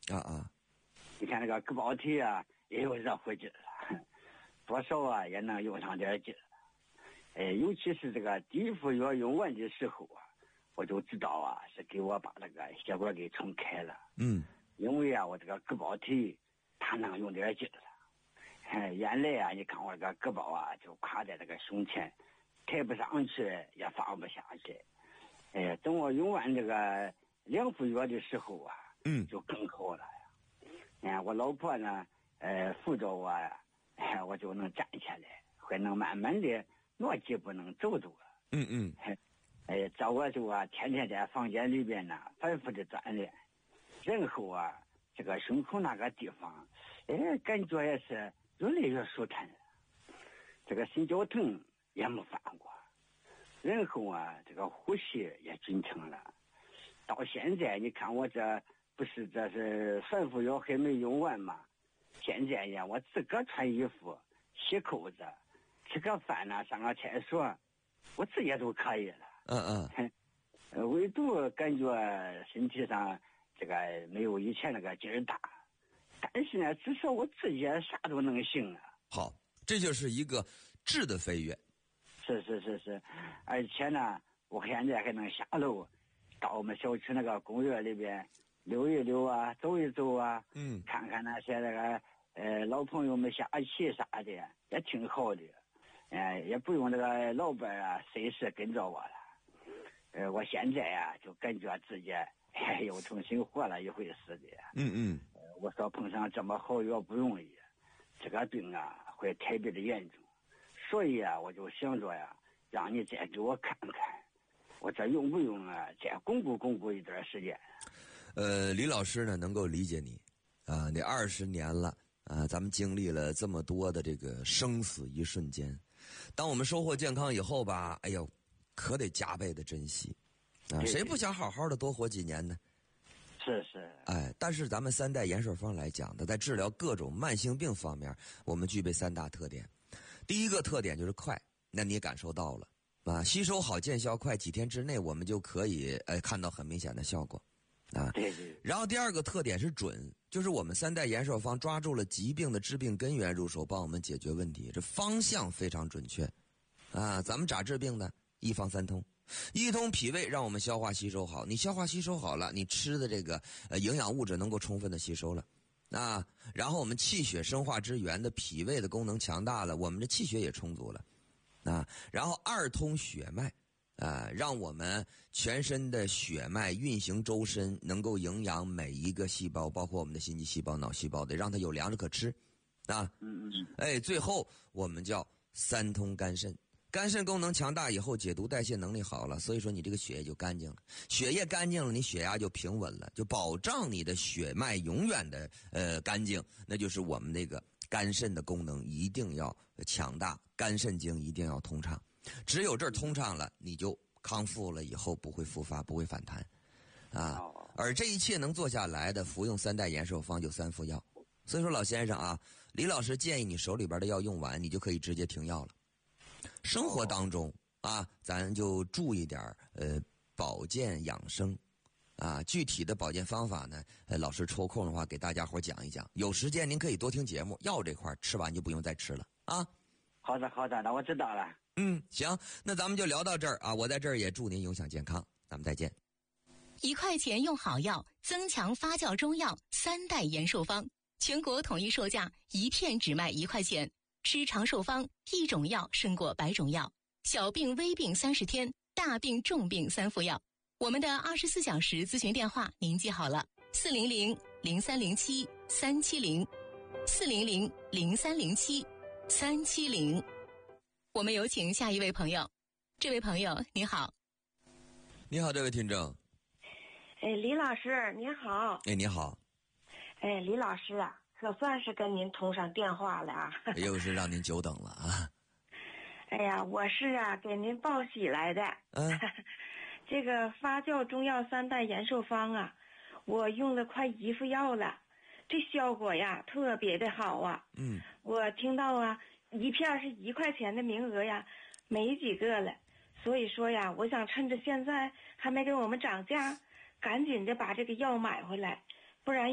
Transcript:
你看那个割包体啊，也有热乎劲了，多少啊也能用上点劲。尤其是这个低服药用完的时候啊，我就知道啊，是给我把那个血管给撑开了。因为啊，我这个割包体它能用点劲了。原来啊，你看我这个割包啊，就卡在这个胸前，抬不上去也放不下去。等我用完这个2副药的时候啊，就更好了呀。我老婆呢，扶着我呀，我就能站起来，还能慢慢的挪几步能走走了。这我就天天在房间里边呢，反复的锻炼，然后啊，这个胸口那个地方，感觉也是越来越舒坦了，这个心绞疼也没犯过，然后啊，这个呼吸也均称了。到现在你看我这不是这是3副药还没用完吗？现在呀，我自个穿衣服、洗扣子、吃个饭呢，上个厕所，我自己都可以了。唯独感觉身体上这个没有以前那个劲儿大，但是呢，至少我自己啥都能行啊。 好，这就是一个质的飞跃。 是，而且呢，我现在还能下楼到我们小区那个公园里边溜一溜啊，走一走啊，看看那些那个老朋友们下棋啥的，也挺好的。也不用那个老伴啊随时跟着我了。我现在啊就感觉自己又重新活了一回似的。我说碰上这么好药不容易，这个病啊会特别的严重，所以啊我就想着呀，让你再给我看看，我这用不用啊再巩固一段时间。 李老师呢能够理解你啊，你20年了啊，咱们经历了这么多的这个生死一瞬间，当我们收获健康以后吧，哎呦，可得加倍的珍惜啊！谁不想好好的多活几年呢？ 是。 但是咱们3代延寿方来讲的，在治疗各种慢性病方面，我们具备3大特点。第一个特点就是快，那你也感受到了啊，吸收好，见效快，几天之内我们就可以看到很明显的效果啊。 对。 然后第二个特点是准，就是我们3代延寿方抓住了疾病的致病根源入手，帮我们解决问题，这方向非常准确啊。咱们咋治病呢？一方3通。一通脾胃让我们消化吸收好，你消化吸收好了，你吃的这个营养物质能够充分的吸收了啊。然后我们气血生化之源的脾胃的功能强大了，我们的气血也充足了啊。然后2通血脉啊，让我们全身的血脉运行周身，能够营养每一个细胞，包括我们的心肌细胞、脑细胞，得让它有粮食可吃啊。最后我们叫3通肝肾。肝肾功能强大以后，解毒代谢能力好了，所以说你这个血液就干净了，血液干净了，你血压就平稳了，就保障你的血脉永远的干净。那就是我们这个肝肾的功能一定要强大，肝肾经一定要通畅，只有这儿通畅了，你就康复了以后不会复发，不会反弹啊。而这一切能做下来的，服用3代延寿方就3副药。所以说老先生啊，李老师建议你手里边的药用完，你就可以直接停药了。生活当中啊，咱就注意点保健养生啊。具体的保健方法呢，老师抽空的话给大家伙讲一讲。有时间您可以多听节目，药这块吃完就不用再吃了啊。 好的，那我知道了。 行，那咱们就聊到这儿啊。我在这儿也祝您永享健康，咱们再见。 1块钱用好药，增强发酵中药3代延寿方，全国统一售价1片只卖1块钱。吃长寿方，一种药胜过100种药，小病微病30天，大病重病3副药。我们的24小时咨询电话您记好了，400-0307-370，400-0307-370。我们有请下一位朋友。这位朋友你好。 你好，这位听众。 李老师您好。 你好。 李老师啊，可算是跟您通上电话了啊！ 又是让您久等了啊！ 哎呀，我是给您报喜来的。这个发酵中药3代延寿方啊，我用了快1副药了，这效果呀特别的好啊。我听到啊，1片是1块钱的名额呀，没几个了。所以说呀，我想趁着现在还没给我们涨价，赶紧的把这个药买回来，不然